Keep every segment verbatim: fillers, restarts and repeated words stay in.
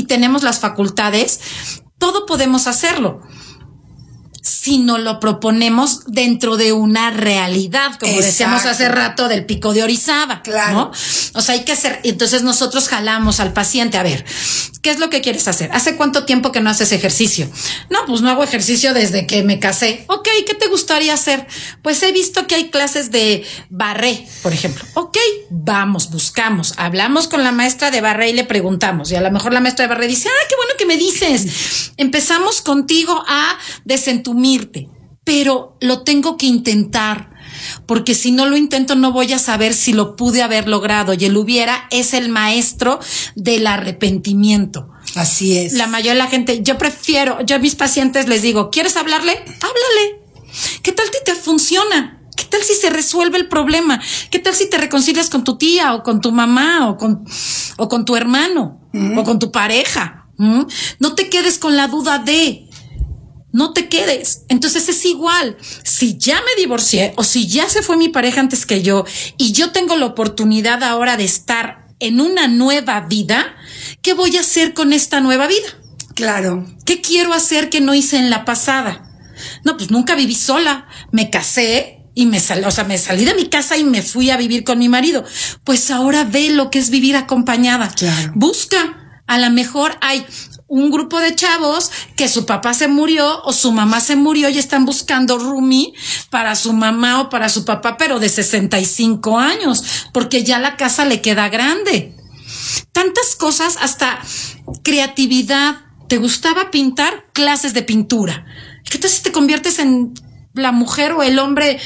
tenemos las facultades, todo podemos hacerlo. Si no lo proponemos dentro de una realidad, como Exacto. decíamos hace rato del pico de Orizaba, claro. ¿no? O sea, hay que hacer, entonces nosotros jalamos al paciente, a ver, ¿qué es lo que quieres hacer? ¿Hace cuánto tiempo que no haces ejercicio? No, pues no hago ejercicio desde que me casé. Ok, ¿qué te gustaría hacer? Pues he visto que hay clases de barré, por ejemplo. Ok, vamos, buscamos, hablamos con la maestra de barré y le preguntamos, y a lo mejor la maestra de barré dice, ah, qué bueno que me dices. Empezamos contigo a desentumirte, pero lo tengo que intentar, porque si no lo intento no voy a saber si lo pude haber logrado, y el hubiera es el maestro del arrepentimiento. Así es. La mayoría de la gente, yo prefiero, yo a mis pacientes les digo, ¿quieres hablarle? Háblale. ¿Qué tal si te funciona? ¿Qué tal si se resuelve el problema? ¿Qué tal si te reconcilias con tu tía o con tu mamá o con, o con tu hermano mm. o con tu pareja? ¿Mm? No te quedes con la duda de... No te quedes. Entonces es igual. Si ya me divorcié o si ya se fue mi pareja antes que yo y yo tengo la oportunidad ahora de estar en una nueva vida, ¿qué voy a hacer con esta nueva vida? Claro. ¿Qué quiero hacer que no hice en la pasada? No, pues nunca viví sola. Me casé y me salí, o sea, me salí de mi casa y me fui a vivir con mi marido. Pues ahora ve lo que es vivir acompañada. Claro. Busca. A lo mejor hay un grupo de chavos que su papá se murió o su mamá se murió y están buscando roomie para su mamá o para su papá, pero de sesenta y cinco años, porque ya la casa le queda grande. Tantas cosas, hasta creatividad. ¿Te gustaba pintar? Clases de pintura. ¿Qué tal si te conviertes en la mujer o el hombre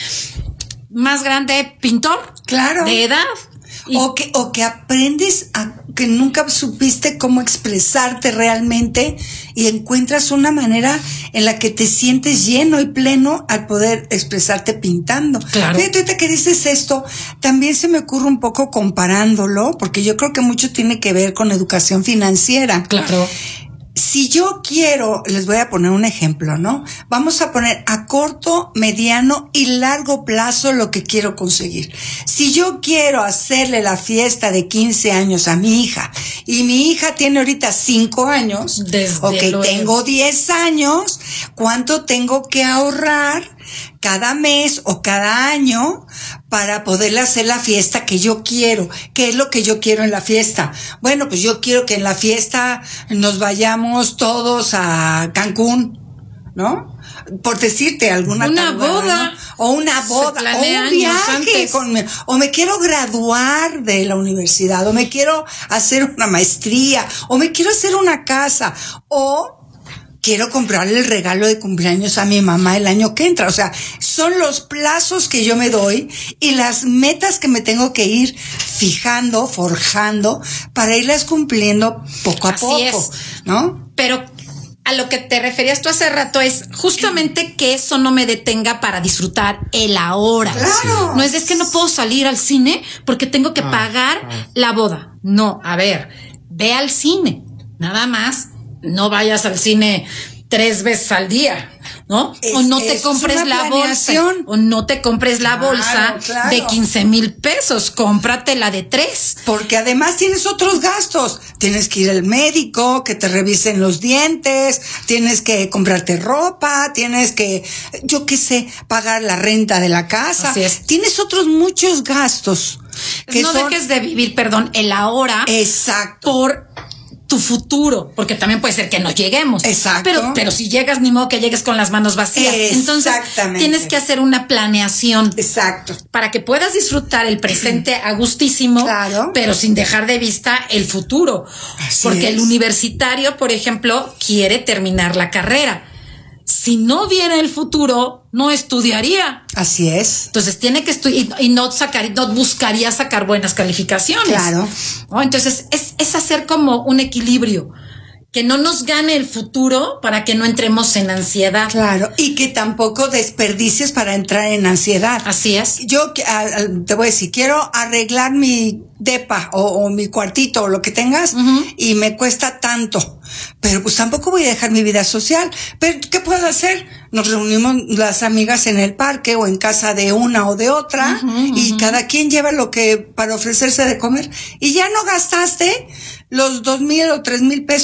más grande pintor? Claro. De edad. Y o que, o que aprendes a que nunca supiste cómo expresarte realmente y encuentras una manera en la que te sientes lleno y pleno al poder expresarte pintando. Claro. Fíjate, ahorita que dices esto, también se me ocurre un poco comparándolo, porque yo creo que mucho tiene que ver con educación financiera. Claro. Si yo quiero, les voy a poner un ejemplo, ¿no? Vamos a poner a corto, mediano y largo plazo lo que quiero conseguir. Si yo quiero hacerle la fiesta de quince años a mi hija y mi hija tiene ahorita cinco años, Desde ok, luego. tengo diez años, ¿cuánto tengo que ahorrar cada mes o cada año para poderle hacer la fiesta que yo quiero? ¿Qué es lo que yo quiero en la fiesta? Bueno, pues yo quiero que en la fiesta nos vayamos todos a Cancún, ¿no? Por decirte alguna una tal, boda, ¿no? O una boda, o un viaje con, o me quiero graduar de la universidad, o me quiero hacer una maestría, o me quiero hacer una casa, o quiero comprarle el regalo de cumpleaños a mi mamá el año que entra. O sea, son los plazos que yo me doy y las metas que me tengo que ir fijando, forjando, para irlas cumpliendo poco a Así poco, es. ¿no? Pero a lo que te referías tú hace rato es justamente que eso no me detenga para disfrutar el ahora. Claro. No es, es que no puedo salir al cine porque tengo que ah, pagar ah. la boda. No, a ver, ve al cine, nada más. No vayas al cine tres veces al día, ¿no? Es, o no te compres la bolsa, o no te compres la claro, bolsa claro. de quince mil pesos, cómprate la de tres. Porque además tienes otros gastos, tienes que ir al médico, que te revisen los dientes, tienes que comprarte ropa, tienes que, yo qué sé, pagar la renta de la casa. Así es. Tienes otros muchos gastos. Que no son... dejes de vivir, perdón, el ahora. Exacto. Por tu futuro, porque también puede ser que no lleguemos. Exacto. Pero, pero si llegas, ni modo que llegues con las manos vacías. Entonces, tienes que hacer una planeación. Exacto. Para que puedas disfrutar el presente a gustísimo, claro. pero sin dejar de vista el futuro. Así porque es. El universitario, por ejemplo, quiere terminar la carrera. Si no viene el futuro, no estudiaría. Así es. Entonces tiene que estudiar y no sacar, no buscaría sacar buenas calificaciones. Claro. ¿No? Entonces es, es hacer como un equilibrio. Que no nos gane el futuro para que no entremos en ansiedad. Claro, y que tampoco desperdicies para entrar en ansiedad. Así es. Yo te voy a decir, quiero arreglar mi depa o, o mi cuartito o lo que tengas uh-huh. y me cuesta tanto, pero pues tampoco voy a dejar mi vida social. Pero ¿qué puedo hacer? Nos reunimos las amigas en el parque o en casa de una o de otra uh-huh, y uh-huh. cada quien lleva lo que para ofrecerse de comer y ya no gastaste los dos mil o tres mil pesos